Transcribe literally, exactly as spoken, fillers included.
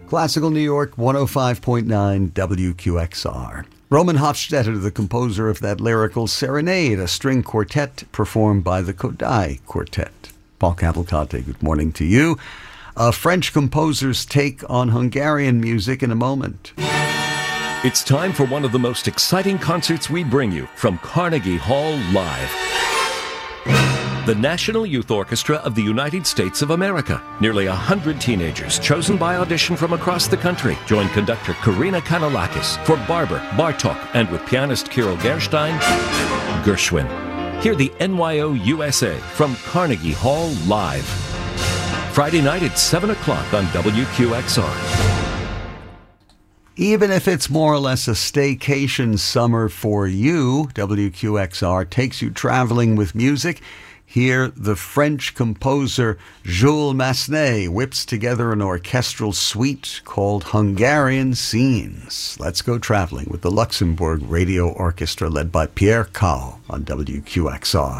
Classical New York, one oh five point nine W Q X R. Roman Hofstetter, the composer of that lyrical serenade, a string quartet performed by the Kodály Quartet. Paul Cavalcante, good morning to you. A French composer's take on Hungarian music in a moment. It's time for one of the most exciting concerts we bring you from Carnegie Hall Live. The National Youth Orchestra of the United States of America. Nearly a hundred teenagers chosen by audition from across the country join conductor Karina Kanellakis for Barber, Bartók, and with pianist Kirill Gerstein, Gershwin. Hear the N Y O U S A from Carnegie Hall Live. Friday night at seven o'clock on W Q X R. Even if it's more or less a staycation summer for you, W Q X R takes you traveling with music. Here, the French composer Jules Massenet whips together an orchestral suite called Hungarian Scenes. Let's go traveling with the Luxembourg Radio Orchestra led by Pierre Kahl on W Q X R.